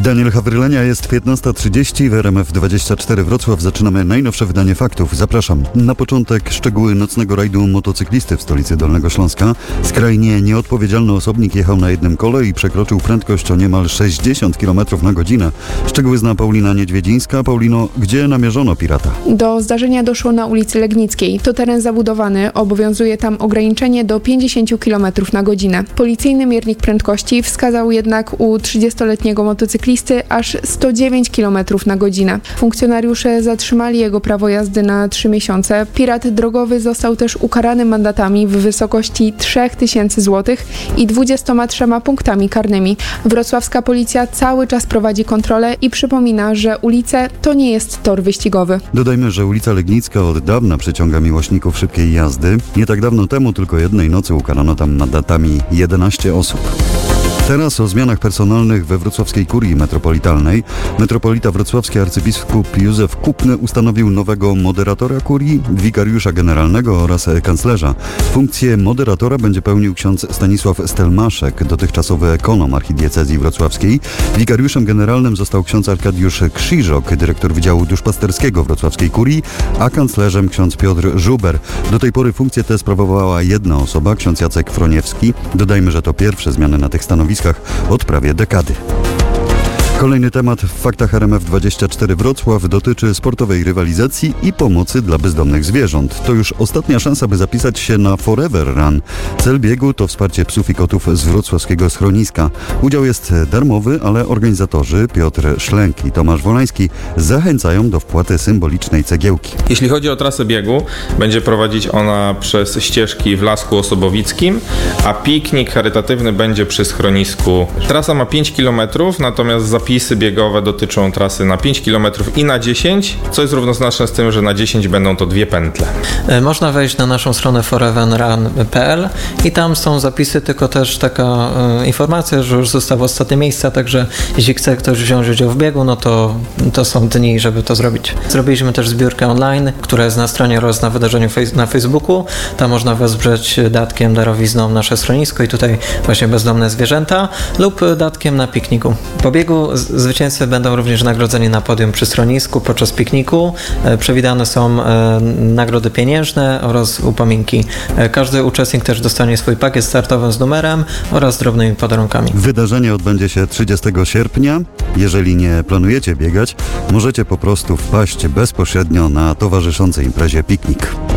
Daniel Hawrylenia, jest 15:30 w RMF24 Wrocław. Zaczynamy najnowsze wydanie faktów. Zapraszam. Na początek szczegóły nocnego rajdu motocyklisty w stolicy Dolnego Śląska. Skrajnie nieodpowiedzialny osobnik jechał na jednym kole i przekroczył prędkość o niemal 60 km na godzinę. Szczegóły zna Paulina Niedźwiedzińska. Paulino, gdzie namierzono pirata? Do zdarzenia doszło na ulicy Legnickiej. To teren zabudowany, obowiązuje tam ograniczenie do 50 km na godzinę. Policyjny miernik prędkości wskazał jednak u 30-letniego motocyklisty aż 109 km na godzinę. Funkcjonariusze zatrzymali jego prawo jazdy na 3 miesiące. Pirat drogowy został też ukarany mandatami w wysokości 3000 zł i 23 punktami karnymi. Wrocławska policja cały czas prowadzi kontrolę i przypomina, że ulice to nie jest tor wyścigowy. Dodajmy, że ulica Legnicka od dawna przyciąga miłośników szybkiej jazdy. Nie tak dawno temu, tylko jednej nocy, ukarano tam mandatami 11 osób. Teraz o zmianach personalnych we wrocławskiej kurii metropolitalnej. Metropolita wrocławski arcybiskup Józef Kupny ustanowił nowego moderatora kurii, wikariusza generalnego oraz kanclerza. Funkcję moderatora będzie pełnił ksiądz Stanisław Stelmaszek, dotychczasowy ekonom archidiecezji wrocławskiej. Wikariuszem generalnym został ksiądz Arkadiusz Krzyżok, dyrektor Wydziału Duszpasterskiego wrocławskiej kurii, a kanclerzem ksiądz Piotr Żuber. Do tej pory funkcję tę sprawowała jedna osoba, ksiądz Jacek Froniewski. Dodajmy, że to pierwsze zmiany na tych stanowiskach od prawie dekady. Kolejny temat w faktach RMF24 Wrocław dotyczy sportowej rywalizacji i pomocy dla bezdomnych zwierząt. To już ostatnia szansa, by zapisać się na Forever Run. Cel biegu to wsparcie psów i kotów z wrocławskiego schroniska. Udział jest darmowy, ale organizatorzy Piotr Szlęk i Tomasz Wolański zachęcają do wpłaty symbolicznej cegiełki. Jeśli chodzi o trasę biegu, będzie prowadzić ona przez ścieżki w Lasku Osobowickim, a piknik charytatywny będzie przy schronisku. Trasa ma 5 km, natomiast zapisy biegowe dotyczą trasy na 5 km i na 10, co jest równoznaczne z tym, że na 10 będą to 2 pętle. Można wejść na naszą stronę foreverrun.pl i tam są zapisy, tylko też taka informacja, że już zostały ostatnie miejsca, także jeśli chce ktoś wziąć udział w biegu, no to są dni, żeby to zrobić. Zrobiliśmy też zbiórkę online, która jest na stronie oraz na wydarzeniu na Facebooku. Tam można wesprzeć datkiem, darowizną nasze schronisko i tutaj właśnie bezdomne zwierzęta lub datkiem na pikniku. Po biegu zwycięzcy będą również nagrodzeni na podium przy schronisku podczas pikniku. Przewidziane są nagrody pieniężne oraz upominki. Każdy uczestnik też dostanie swój pakiet startowy z numerem oraz drobnymi podarunkami. Wydarzenie odbędzie się 30 sierpnia. Jeżeli nie planujecie biegać, możecie po prostu wpaść bezpośrednio na towarzyszącej imprezie piknik.